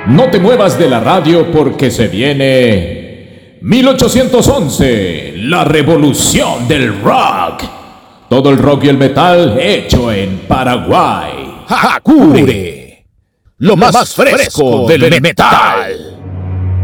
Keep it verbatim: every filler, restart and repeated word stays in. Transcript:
No te muevas de la radio porque se viene mil ochocientos once, la revolución del rock. Todo el rock y el metal hecho en Paraguay. Hakure, lo más fresco del metal.